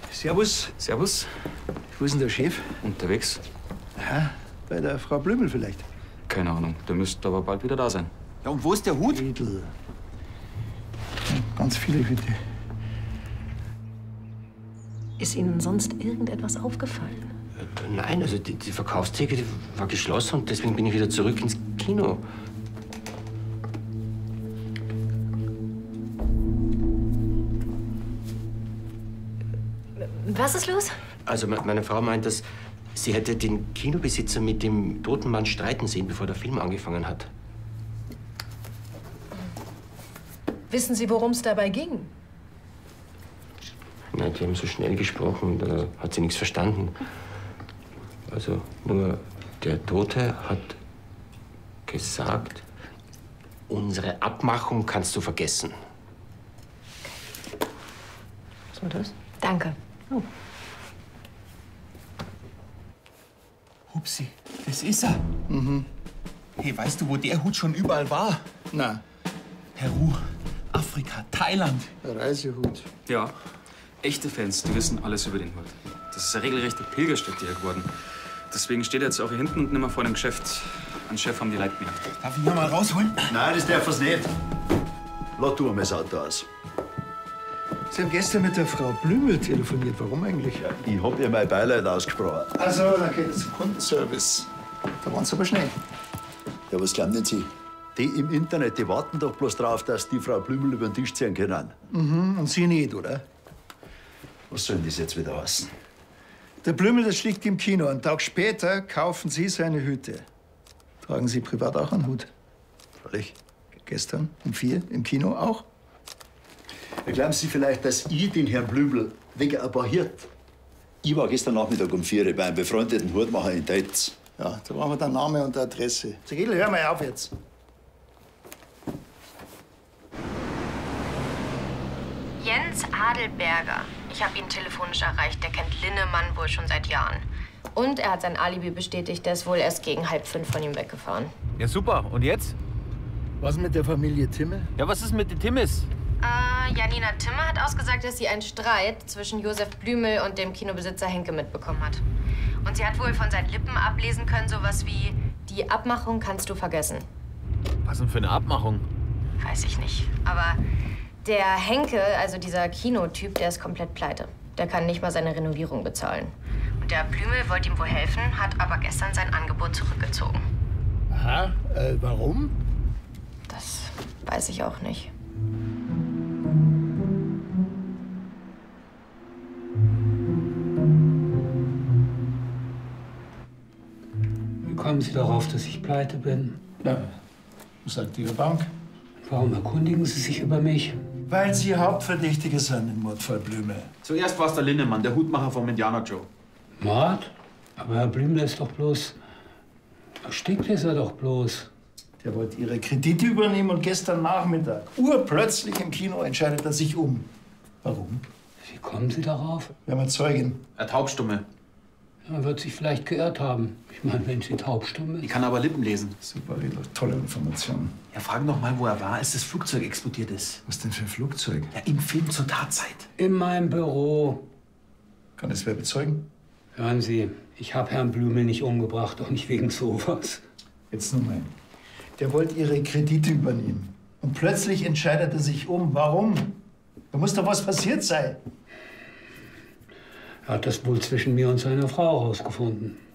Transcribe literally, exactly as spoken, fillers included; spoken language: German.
Servus. Servus. Wo ist denn der Chef? Unterwegs. Aha, bei der Frau Blümel vielleicht. Keine Ahnung, der müsste aber bald wieder da sein. Ja, und wo ist der Hut? Edel. Ganz viele Hüte. Ist Ihnen sonst irgendetwas aufgefallen? Nein, also die, die Verkaufstheke die war geschlossen und deswegen bin ich wieder zurück ins Kino. Was ist los? Also me- meine Frau meint, dass sie hätte den Kinobesitzer mit dem toten Mann streiten sehen, bevor der Film angefangen hat. Wissen Sie, worum es dabei ging? Nein, die haben so schnell gesprochen, da hat sie nichts verstanden. Also nur der Tote hat gesagt, unsere Abmachung kannst du vergessen. Was war das? Danke. Oh. Hupsi, das ist er. Mhm. Hey, weißt du, wo der Hut schon überall war? Na, Peru, Afrika, Thailand. der Reisehut. Ja, echte Fans, die wissen alles über den Hut. Das ist eine regelrechte Pilgerstätte hier geworden. Deswegen steht er jetzt auch hier hinten und nimmer vor dem Geschäft. Ein Chef haben die Leute wieder. Darf ich ihn mal rausholen? Nein, das darf er's nicht. Lass du einmal das Auto aus. Sie haben gestern mit der Frau Blümel telefoniert. Warum eigentlich? Ich hab ihr mein Beileid ausgesprochen. Also, dann geht es zum Kundenservice. Da waren Sie aber schnell. Ja, was glauben denn Sie? Die im Internet, die warten doch bloß drauf, dass die Frau Blümel über den Tisch ziehen können. Mhm, und Sie nicht, oder? Was soll denn das jetzt wieder heißen? Der Blümel, das liegt im Kino. Einen Tag später kaufen Sie seine Hüte. Tragen Sie privat auch einen Hut? Freilich. Gestern um vier im Kino auch? Glauben Sie vielleicht, dass ich den Herrn Blümel wegen ein paar Hirt? Ich war gestern Nachmittag um vier bei einem befreundeten Hutmacher in Deitz. Ja, da brauchen wir den Name und die Adresse. Sag, Edel, hör mal auf jetzt. Jens Adelberger. Ich habe ihn telefonisch erreicht. Der kennt Linnemann wohl schon seit Jahren. Und er hat sein Alibi bestätigt. Der ist wohl erst gegen halb fünf von ihm weggefahren. Ja, super. Und jetzt? Was mit der Familie Timme? Ja, was ist mit den Timmis? Äh, Janina Timme hat ausgesagt, dass sie einen Streit zwischen Josef Blümel und dem Kinobesitzer Henke mitbekommen hat. Und sie hat wohl von seinen Lippen ablesen können, sowas wie: Die Abmachung kannst du vergessen. Was denn für eine Abmachung? Weiß ich nicht. Aber der Henke, also dieser Kinotyp, der ist komplett pleite. Der kann nicht mal seine Renovierung bezahlen. Und der Blümel wollte ihm wohl helfen, hat aber gestern sein Angebot zurückgezogen. Aha, äh, warum? Das weiß ich auch nicht. Wie kommen Sie darauf, dass ich pleite bin? Na, was sagt Ihre Bank? Warum erkundigen Sie sich über mich? Weil Sie Hauptverdächtige sind im Mordfall Blümel. Zuerst war es der Linnemann, der Hutmacher vom Indianer Joe. Mord? Aber Herr Blümel ist doch bloß... Erstickt ist er doch bloß. Der wollte Ihre Kredite übernehmen und gestern Nachmittag, urplötzlich im Kino, entscheidet er sich um. Warum? Wie kommen Sie darauf? Wir haben eine Zeugin. Er Taubstumme. Er wird sich vielleicht geirrt haben. Ich meine, wenn sie taubstumm Die ist. kann aber Lippen lesen. Super, Edel, tolle Information. Ja, frag doch mal, wo er war, als das Flugzeug explodiert ist. Was denn für ein Flugzeug? Ja, im Film zur Tatzeit. In meinem Büro. Kann es wer bezeugen? Hören Sie, ich habe Herrn Blümel nicht umgebracht, auch nicht wegen sowas. Jetzt nur mal. Der wollte Ihre Kredite übernehmen. Und plötzlich entscheidet er sich um. Warum? Da muss doch was passiert sein. Er hat das wohl zwischen mir und seiner Frau herausgefunden.